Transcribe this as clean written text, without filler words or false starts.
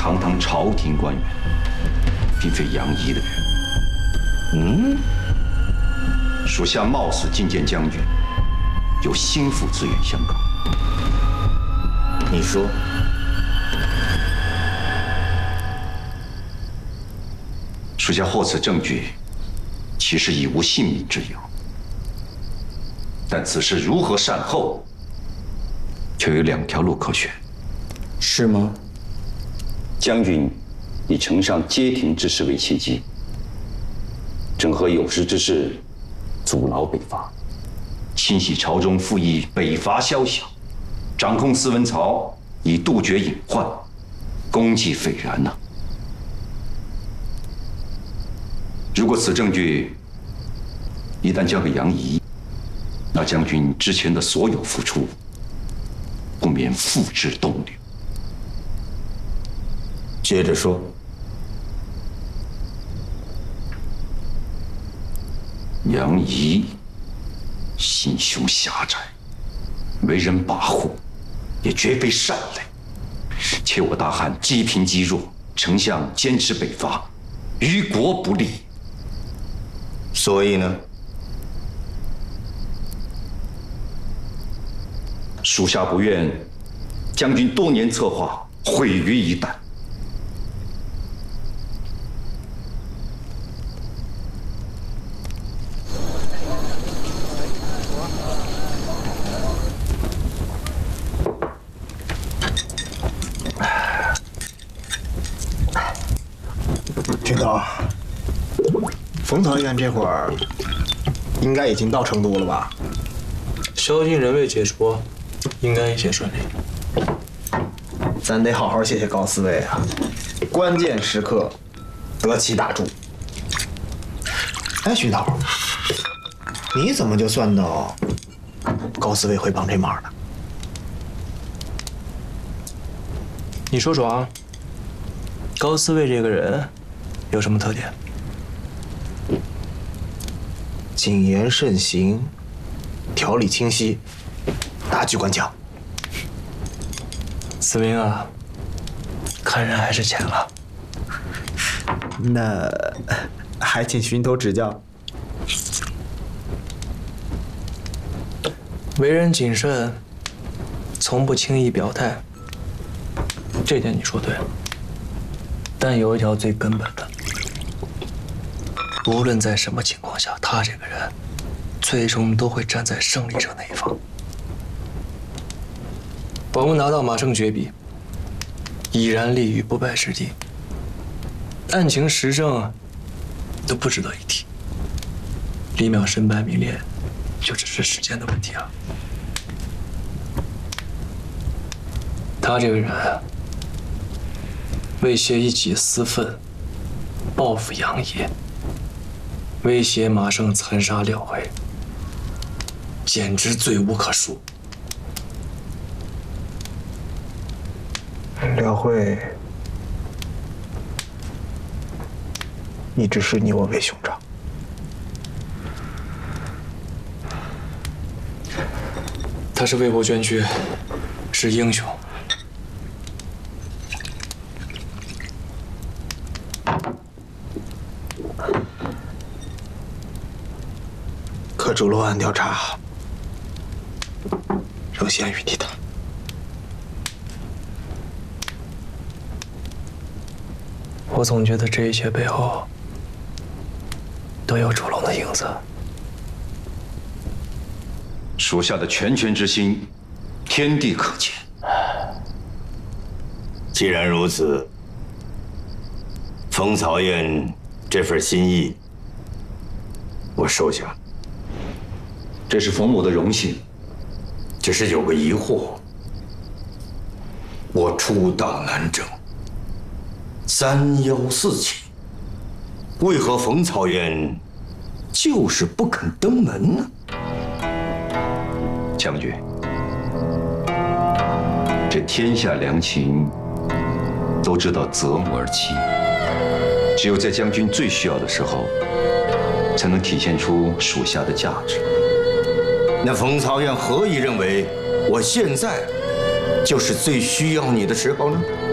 堂堂朝廷官员，并非杨仪的人。属下冒死觐见将军，有心腹自愿相告。 你说， 属下获此证据，其实已无性命之忧。但此事如何善后，却有2条路可选。 是吗？ 将军以呈上街亭之事为契机，整合有识之士，阻挠北伐， 清洗朝中附议北伐宵小，掌控司文曹，以杜绝隐患，功绩斐然呐。如果此证据一旦交给杨仪，那将军之前的所有付出，不免付之东流。 接着说。 杨仪心胸狭窄，为人跋扈，也绝非善类。且我大汉积贫积弱，丞相坚持北伐，于国不利。 所以呢？ 属下不愿将军多年策划毁于一旦。 军头，冯曹院这会儿应该已经到成都了吧？ 宵禁仍未解除，应该一切顺利。 咱得好好谢谢高司卫啊，关键时刻得其大助。哎，军头，你怎么就算到高司卫会帮这忙呢？ 你说说啊，高司卫这个人有什么特点？ 谨言慎行，条理清晰，大局观强。 子明啊，看人还是浅了。 那还请军头指教。 为人谨慎，从不轻易表态，这点你说对了。但有一条最根本的，无论在什么情况下，他这个人最终都会站在胜利者那一方。我们拿到马胜绝笔，已然立于不败之地，案情实证都不值得一提。李淼身败名裂，就只是时间的问题了。他这个人为泄一己私愤，报复杨仪，威胁马胜残杀廖慧，简直罪无可恕。 廖慧一直视你我为兄长， 他是为国捐躯，是英雄。 可主落案调查仍限于你谈。 我总觉得这一切背后都有主龙的影子。 属下的拳拳之心，天地可见。 既然如此，冯曹院这份心意，我收下。 这是冯某的荣幸， 只是有个疑惑：我出道难征，3邀4请，为何冯曹院就是不肯登门呢？ 将军，这天下良禽都知道择木而栖，只有在将军最需要的时候，才能体现出属下的价值。 那冯曹院何以认为我现在就是最需要你的时候呢？